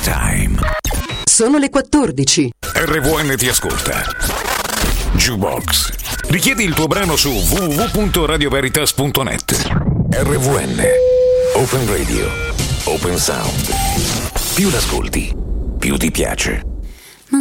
Time. Sono le 14. RVN ti ascolta. Jukebox. Richiedi il tuo brano su www.radioveritas.net. RVN. Open Radio. Open Sound. Più l'ascolti, più ti piace.